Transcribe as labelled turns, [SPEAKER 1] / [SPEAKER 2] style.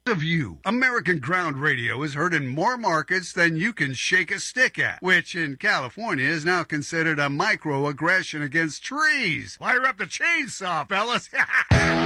[SPEAKER 1] Of you. American Ground Radio is heard in more markets than you can shake a stick at, which in California is now considered a microaggression against trees. Fire up the chainsaw, fellas.